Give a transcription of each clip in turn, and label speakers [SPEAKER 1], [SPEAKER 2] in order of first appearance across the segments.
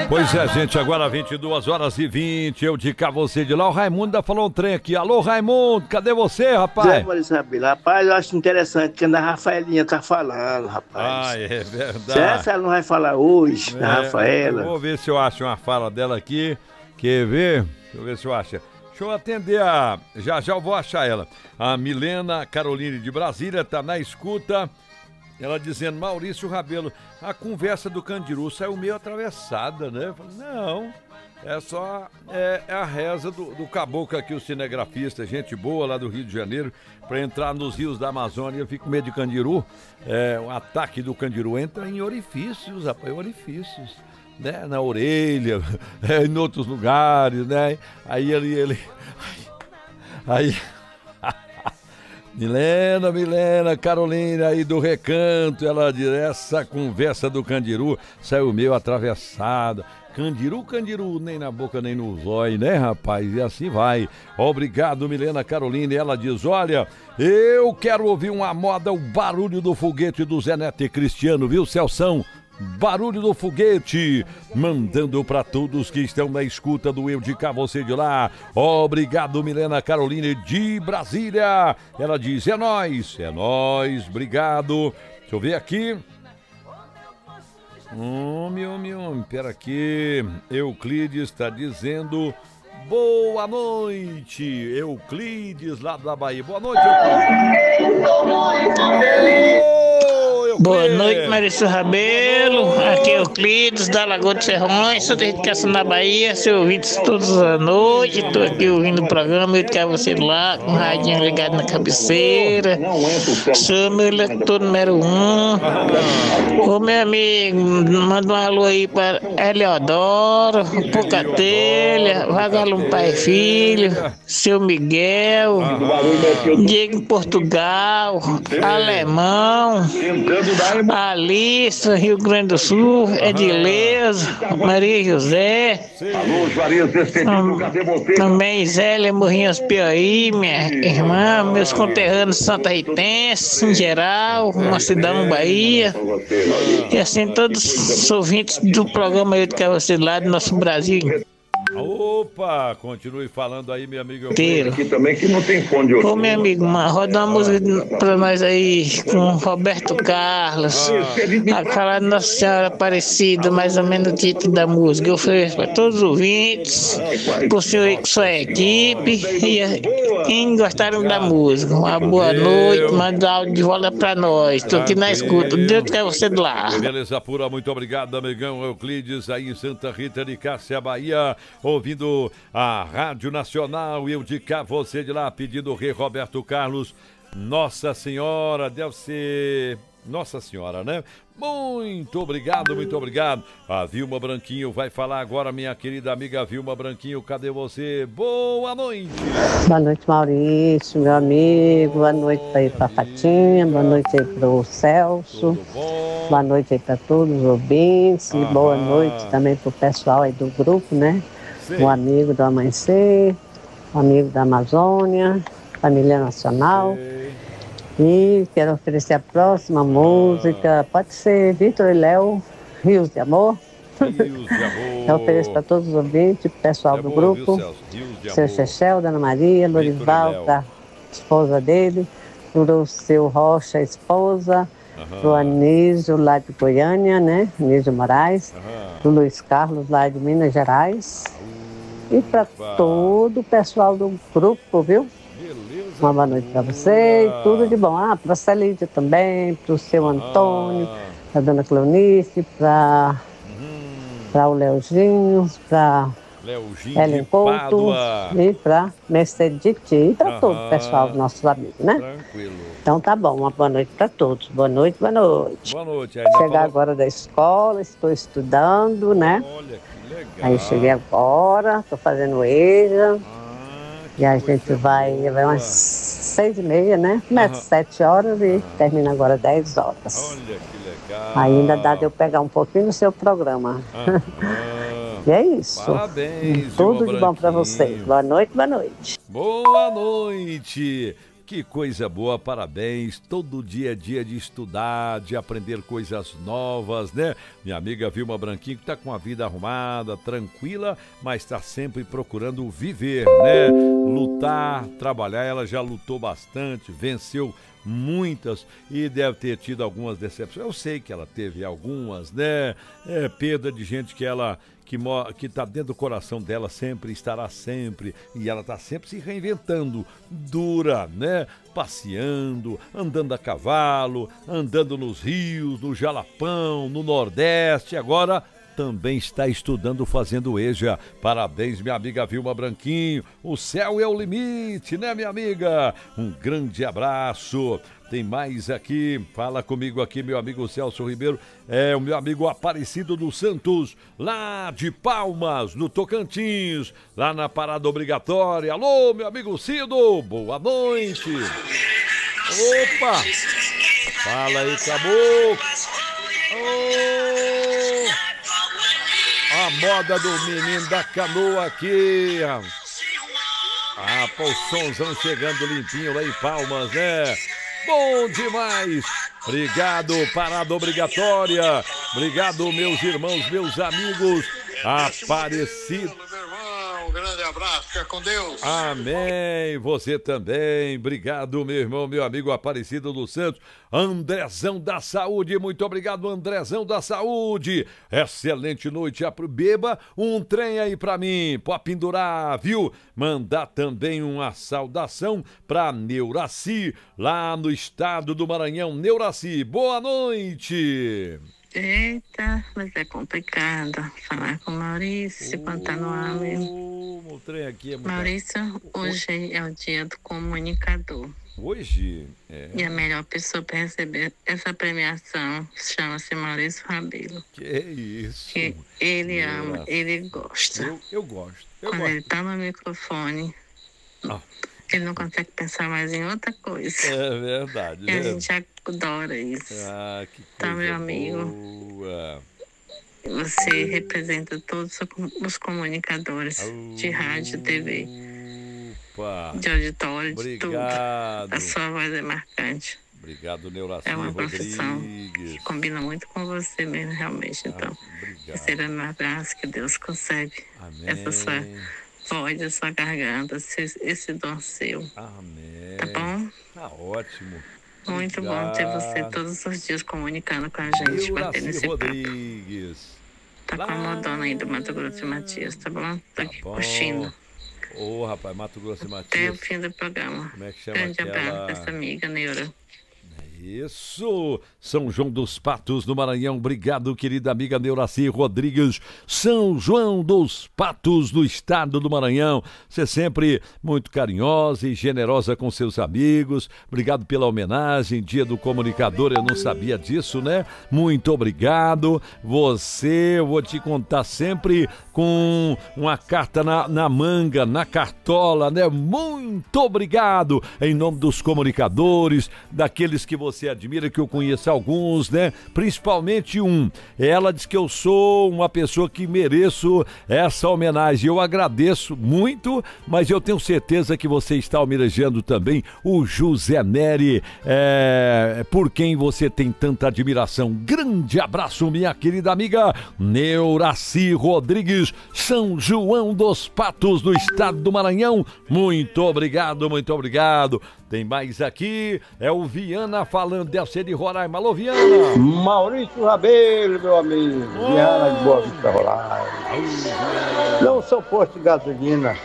[SPEAKER 1] Pois é, gente, agora 22h20, eu de cá, você de lá. O Raimundo ainda falou um trem aqui. Alô, Raimundo, cadê você, rapaz?
[SPEAKER 2] Zé Maurício Rabelo, rapaz, eu acho interessante que a Rafaelinha tá falando, rapaz.
[SPEAKER 1] Ah, é verdade.
[SPEAKER 2] Será que ela não vai falar hoje, da Rafaela?
[SPEAKER 1] Eu vou ver se eu acho uma fala dela aqui. Quer ver? Deixa eu ver se eu acho. Deixa eu atender a... Já eu vou achar ela. A Milena Caroline de Brasília tá na escuta. Ela dizendo, Maurício Rabelo, a conversa do Candiru saiu meio atravessada, né? Eu falei, não, é só a reza do caboclo aqui, o cinegrafista, gente boa lá do Rio de Janeiro, para entrar nos rios da Amazônia. Eu fico com medo de Candiru, o ataque do Candiru entra em orifícios, rapaz, orifícios, né? Na orelha, em outros lugares, né? Aí ele... Aí... Milena, Carolina aí do Recanto, ela diz, essa conversa do Candiru saiu meio atravessada. Candiru, nem na boca nem no zóio, né, rapaz? E assim vai. Obrigado, Milena Carolina. E ela diz, olha, eu quero ouvir uma moda, o barulho do foguete do Zé Neto e Cristiano, viu, Celção? Barulho do foguete, mandando para todos que estão na escuta do Eu de Cá, Você de Lá. Obrigado, Milena Caroline de Brasília. Ela diz, é nóis, obrigado. Deixa eu ver aqui. Pera aqui. Euclides está dizendo, boa noite, Euclides lá da Bahia. Boa noite, Euclides.
[SPEAKER 3] Boa noite, Maurício Rabelo. Aqui é Euclides, da Lagoa dos Serrões. Sou da Educação da Bahia, seu ouvintes todas as noites. Estou aqui ouvindo o programa. Eu quero você lá, com o radinho ligado na cabeceira. Sou meu leitor número 1. Ô, meu amigo, manda um alô aí para Eleodoro, Pocatelha, Vagalume Pai e Filho, seu Miguel, Diego em Portugal, Alemão, Alice, Rio Grande do Sul, Edileuza, Maria José, também Zélia Morrinhos Piauí, minha irmã, meus conterrâneos Santa Ritenses, em geral, Macedão, Bahia, e assim todos os ouvintes do programa Eu Quero Você lá do nosso Brasil.
[SPEAKER 1] Opa, continue falando aí, meu amigo.
[SPEAKER 4] Aqui também que não tem fone de ouvido.
[SPEAKER 3] Ô, meu amigo, roda uma música pra nós aí com Roberto Carlos. Aquela Nossa Senhora Aparecida, mais ou menos o título da música. Eu ofereço pra todos os ouvintes, pro senhor e com sua equipe, e quem gostaram da música. Uma boa noite, manda áudio de volta pra nós. Tô aqui na escuta. Deus quer você de lá.
[SPEAKER 1] Beleza pura, muito obrigado, amigão Euclides, aí em Santa Rita de Cássia, Bahia, ouvindo a Rádio Nacional. Eu de cá, você de lá, pedindo o rei Roberto Carlos. Nossa Senhora, deve ser Nossa Senhora, né? Muito obrigado, muito obrigado. A Vilma Branquinho vai falar agora, minha querida amiga Vilma Branquinho, cadê você? Boa noite.
[SPEAKER 5] Boa noite, Maurício, meu amigo. Boa noite aí pra Fatinha, boa noite aí pro Celso. Boa noite aí pra todos os ouvintes. E boa noite também pro pessoal aí do grupo, né? Sim. O amigo do Amanhecer, o amigo da Amazônia, Família Nacional. Sim. E quero oferecer a próxima música, pode ser Vitor e Léo, Rios de Amor.
[SPEAKER 1] Rios de Amor.
[SPEAKER 5] Eu ofereço para todos os ouvintes, pessoal do grupo, seu Chechel, Dona Maria, Lorival, da esposa dele, pro seu Rocha, esposa, pro Anísio lá de Goiânia, né? Anísio Moraes, pro Luiz Carlos lá de Minas Gerais. E para todo o pessoal do grupo, viu?
[SPEAKER 1] Beleza.
[SPEAKER 5] Uma boa noite para você e tudo de bom. Para a Celídia também, para o seu Antônio, para a Dona Cleonice, para o Leozinho, para Ellen Couto e para Mercedite e para todo o pessoal dos nossos amigos, né?
[SPEAKER 1] Tranquilo.
[SPEAKER 5] Então tá bom, uma boa noite para todos. Boa noite, boa noite.
[SPEAKER 1] Boa noite.
[SPEAKER 5] Chegar agora da escola, estou estudando, né?
[SPEAKER 1] Olha que legal.
[SPEAKER 5] Aí cheguei agora, estou fazendo EJA. E a gente vai umas 6h30, né? Começa 7 horas e termina agora 10 horas.
[SPEAKER 1] Olha que legal.
[SPEAKER 5] Ainda dá de eu pegar um pouquinho no seu programa. E é isso.
[SPEAKER 1] Parabéns.
[SPEAKER 5] Tudo de bom para vocês. Boa noite, boa noite.
[SPEAKER 1] Boa noite. Que coisa boa, parabéns. Todo dia é dia de estudar, de aprender coisas novas, né? Minha amiga Vilma Branquinho, que tá com a vida arrumada, tranquila, mas está sempre procurando viver, né? Lutar, trabalhar. Ela já lutou bastante, venceu muitas e deve ter tido algumas decepções. Eu sei que ela teve algumas, né? Perda de gente que está dentro do coração dela, sempre estará sempre, e ela está sempre se reinventando, dura, né? Passeando, andando a cavalo, andando nos rios, no Jalapão, no Nordeste, agora também está estudando, fazendo EJA. Parabéns, minha amiga Vilma Branquinho. O céu é o limite, né, minha amiga? Um grande abraço. Tem mais aqui, fala comigo aqui, meu amigo Celso Ribeiro, o meu amigo Aparecido dos Santos, lá de Palmas, no Tocantins, lá na parada obrigatória. Alô, meu amigo Cido, boa noite. Opa, fala aí, caboclo. A moda do menino da canoa aqui. Pô, o somzão chegando limpinho lá em Palmas, né? Bom demais! Obrigado, parada obrigatória. Obrigado, meus irmãos, meus amigos. Aparecido.
[SPEAKER 6] Um grande abraço, fica com Deus.
[SPEAKER 1] Amém, você também. Obrigado, meu irmão, meu amigo Aparecido dos Santos. Andrezão da Saúde, muito obrigado, Andrezão da Saúde. Excelente noite, beba um trem aí pra mim, pode pendurar, viu? Mandar também uma saudação pra Neuraci, lá no estado do Maranhão. Neuraci, boa noite.
[SPEAKER 7] Eita, mas é complicado falar com o Maurício quando tá no ar mesmo.
[SPEAKER 1] O trem aqui é muito...
[SPEAKER 7] Maurício, hoje é o dia do comunicador.
[SPEAKER 1] Hoje?
[SPEAKER 7] E a melhor pessoa para receber essa premiação chama-se Maurício Rabelo.
[SPEAKER 1] Que isso?
[SPEAKER 7] Que ele ama, ele gosta.
[SPEAKER 1] Eu gosto.
[SPEAKER 7] Quando ele tá no microfone, ele não consegue pensar mais em outra coisa.
[SPEAKER 1] É verdade.
[SPEAKER 7] E a gente adora isso.
[SPEAKER 1] Que coisa
[SPEAKER 7] tá, meu amigo?
[SPEAKER 1] Boa.
[SPEAKER 7] Você representa todos os comunicadores de rádio, TV, de auditório, de tudo. A sua voz é marcante.
[SPEAKER 1] Obrigado, Neuraci
[SPEAKER 7] É uma
[SPEAKER 1] Rodrigues.
[SPEAKER 7] profissão que combina muito com você mesmo, realmente. Então, recebendo um abraço, que Deus concebe essa sua voz, a sua garganta, esse dom seu.
[SPEAKER 1] Amém.
[SPEAKER 7] Tá bom?
[SPEAKER 1] Tá ótimo.
[SPEAKER 7] Muito bom ter você todos os dias comunicando com a gente, batendo esse
[SPEAKER 1] Rodrigues.
[SPEAKER 7] papo. Tá acomodando aí do Mato Grosso e Matias, tá bom? Tô aqui curtindo.
[SPEAKER 1] Rapaz, Mato Grosso e Matias.
[SPEAKER 7] Até o fim do programa.
[SPEAKER 1] Como é que chama?
[SPEAKER 7] Grande abraço pra essa amiga, Neura.
[SPEAKER 1] Isso, São João dos Patos, no Maranhão. Obrigado, querida amiga Neuraci Rodrigues. São João dos Patos, no estado do Maranhão. Você é sempre muito carinhosa e generosa com seus amigos. Obrigado pela homenagem, Dia do Comunicador. Eu não sabia disso, né? Muito obrigado. Eu vou te contar sempre com uma carta na manga, na cartola, né? Muito obrigado em nome dos comunicadores, daqueles que você admira, que eu conheço alguns, né? Principalmente um. Ela diz que eu sou uma pessoa que mereço essa homenagem. Eu agradeço muito, mas eu tenho certeza que você está homenageando também o José Neri, por quem você tem tanta admiração. Grande abraço, minha querida amiga Neuraci Rodrigues, São João dos Patos, no estado do Maranhão. Muito obrigado, muito obrigado. Tem mais aqui, o Viana falando, deve ser de Roraima. Alô, Viana!
[SPEAKER 8] Maurício Rabelo, meu amigo. Viana de Boa Vista, Roraima. Não sou posto de gasolina,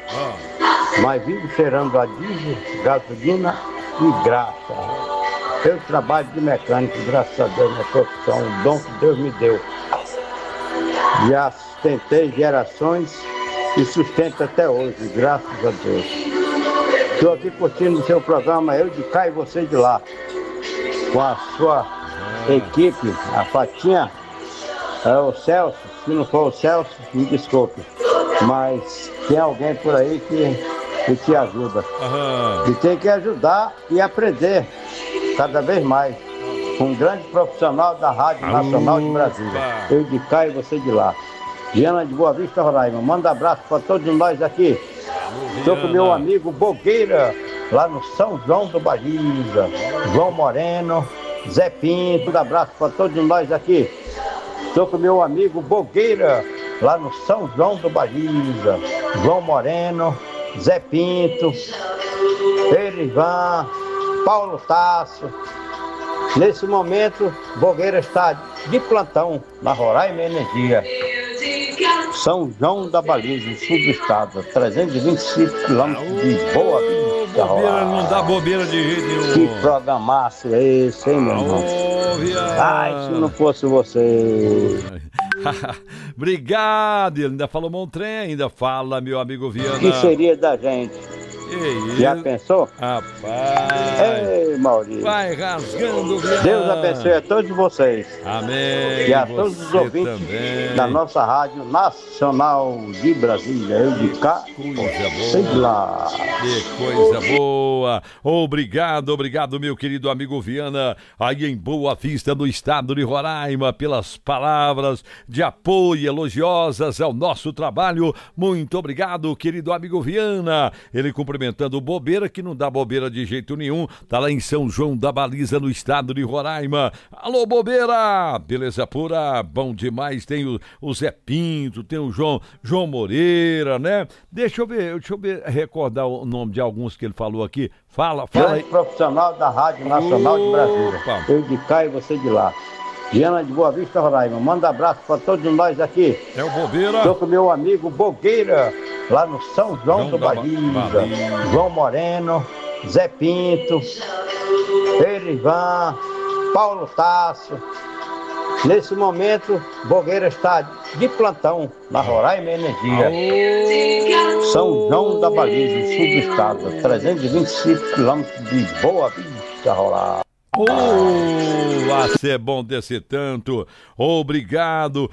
[SPEAKER 8] mas vivo cheirando a diesel, gasolina e graxa. Eu trabalho de mecânico, graças a Deus, minha profissão, um dom que Deus me deu. Já sustentei gerações e sustento até hoje, graças a Deus. Estou aqui curtindo o seu programa, eu de cá e você de lá, com a sua equipe, a Fatinha, o Celso. Se não for o Celso, me desculpe, mas tem alguém por aí que te ajuda. E tem que ajudar e aprender cada vez mais. Um grande profissional da Rádio Nacional de Brasília, eu de cá e você de lá. Viana de Boa Vista, Roraima. Manda abraço para todos nós aqui. Estou com meu amigo Bogueira, lá no São João do Baliza. João Moreno, Zé Pinto, um abraço para todos nós aqui. Estou com meu amigo Bogueira, lá no São João do Baliza. João Moreno, Zé Pinto, Erivan, Paulo Tasso. Nesse momento, Bogueira está de plantão na Roraima Energia. São João da Baliza, sul do estado, 325 quilômetros de Boa Vista.
[SPEAKER 1] Bobeira, não dá bobeira de jeito nenhum.
[SPEAKER 8] Que programaço é esse, hein, meu irmão? Ai, se não fosse você.
[SPEAKER 1] Obrigado, ele ainda falou Montrem, ainda fala, meu amigo Viana.
[SPEAKER 8] O que seria da gente? Já pensou?
[SPEAKER 1] Rapaz.
[SPEAKER 8] Ei, Maurício.
[SPEAKER 1] Vai rasgando, Viana.
[SPEAKER 8] Deus abençoe a todos vocês.
[SPEAKER 1] Amém.
[SPEAKER 8] E a todos os ouvintes
[SPEAKER 1] também.
[SPEAKER 8] da nossa Rádio Nacional de Brasília. Eu de cá, sei lá.
[SPEAKER 1] Que coisa boa. Obrigado, meu querido amigo Viana, aí em Boa Vista, no estado de Roraima, pelas palavras de apoio elogiosas ao nosso trabalho. Muito obrigado, querido amigo Viana. Ele cumprimentando o Bobeira, que não dá bobeira de jeito nenhum, tá lá em São João da Baliza, no estado de Roraima. Alô, Bobeira! Beleza pura, bom demais. Tem o Zé Pinto, tem o João Moreira, né? Deixa eu ver, recordar o nome de alguns que ele falou aqui. Fala aí.
[SPEAKER 8] Profissional da Rádio Nacional de Brasília. Eu de cá e você de lá. Viana de Boa Vista, Roraima. Manda abraço para todos nós aqui.
[SPEAKER 1] É o Bobeira.
[SPEAKER 8] Estou com meu amigo Bogueira, lá no São João do Baliza. João Moreno, Zé Pinto, Erivan, Paulo Tasso. Nesse momento, Bogueira está de plantão na Roraima Energia. São João da Baliza, sul do estado, 325 quilômetros de Boa Vista, Roraima.
[SPEAKER 1] Vai ser bom desse tanto. Obrigado,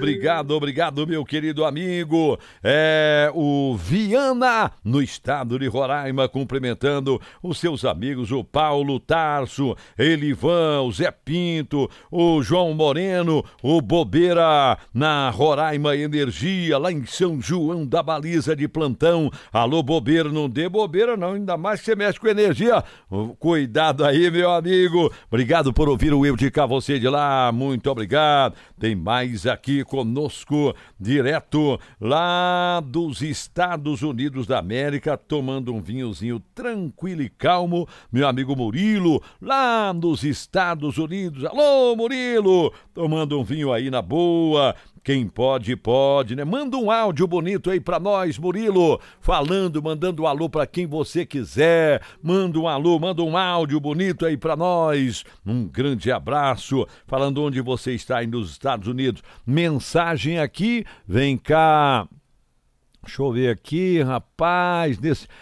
[SPEAKER 1] meu querido amigo. É o Viana, no estado de Roraima, cumprimentando os seus amigos, o Paulo Tarso, Elivan, o Zé Pinto, o João Moreno, o Bobeira, na Roraima Energia, lá em São João da Baliza, de plantão. Alô, Bobeira, não dê bobeira não, ainda mais que você mexe com energia. Cuidado aí, meu amigo. Obrigado por ouvir o Eu de Cá, você de lá, muito obrigado. Tem mais aqui conosco, direto lá dos Estados Unidos da América, tomando um vinhozinho tranquilo e calmo, meu amigo Murilo, lá nos Estados Unidos. Alô, Murilo, tomando um vinho aí na boa. Quem pode, né? Manda um áudio bonito aí pra nós, Murilo, mandando um alô pra quem você quiser. Manda um alô, manda um áudio bonito aí pra nós. Um grande abraço, falando onde você está aí nos Estados Unidos. Mensagem aqui, vem cá. Deixa eu ver aqui, rapaz,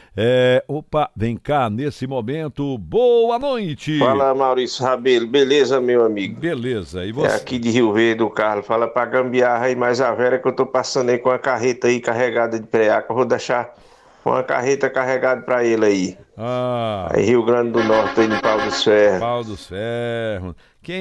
[SPEAKER 1] vem cá, nesse momento, boa noite.
[SPEAKER 9] Fala, Maurício Rabelo, beleza, meu amigo?
[SPEAKER 1] Beleza, e você?
[SPEAKER 9] É aqui de Rio Verde, o Carlos, fala pra gambiarra aí mais a Vera que eu tô passando aí com a carreta aí carregada de preaca, eu vou deixar uma carreta carregada pra ele aí. Aí Rio Grande do Norte, aí no Pau dos Ferros.
[SPEAKER 1] Pau dos Ferros.